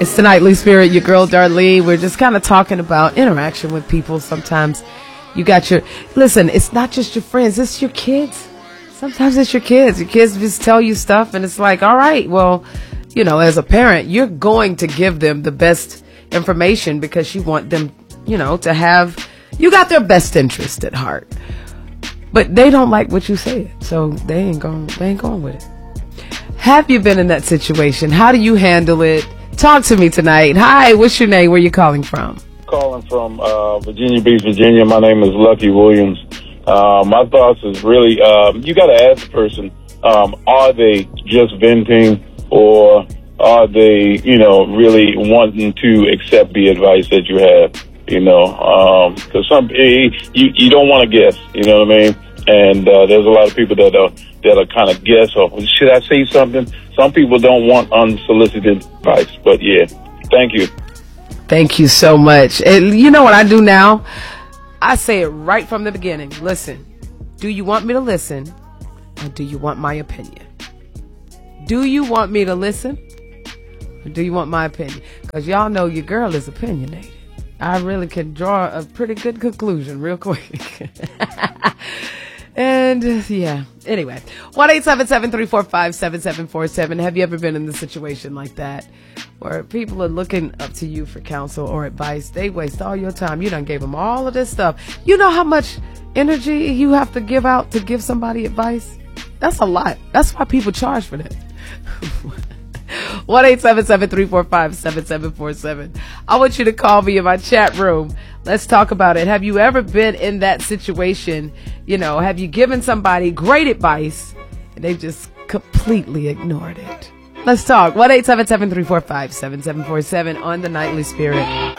It's the Nightly Spirit, your girl Darlene. We're just kind of talking about interaction with people. Sometimes you got listen, it's not just your friends, it's your kids. Sometimes it's your kids. Your kids just tell you stuff and it's like, all right, well, as a parent, you're going to give them the best information because you want them, to have, you got their best interest at heart. But they don't like what you said, so they ain't going with it. Have you been in that situation? How do you handle it? Talk to me tonight. Hi, what's your name? Where you calling from? Calling from Virginia Beach, Virginia. My name is Lucky Williams. My thoughts is really, you got to ask the person, are they just venting or are they, really wanting to accept the advice that you have, because you don't want to guess, you know what I mean? And there's a lot of people that are kind of guess, or should I say something? Some people don't want unsolicited advice, but yeah, thank you. Thank you so much. And you know what I do now? I say it right from the beginning. Listen, do you want me to listen or do you want my opinion? Do you want me to listen or do you want my opinion? Because y'all know your girl is opinionated. I really can draw a pretty good conclusion real quick. And yeah, anyway, 1-877-345-7747. Have you ever been in a situation like that where people are looking up to you for counsel or advice? They waste all your time. You done gave them all of this stuff. You know how much energy you have to give out to give somebody advice? That's a lot. That's why people charge for that. 1-877-345-7747. I want you to call me in my chat room. Let's talk about it. Have you ever been in that situation? Have you given somebody great advice and they just completely ignored it? Let's talk. 1-877-345-7747 on the Nightly Spirit.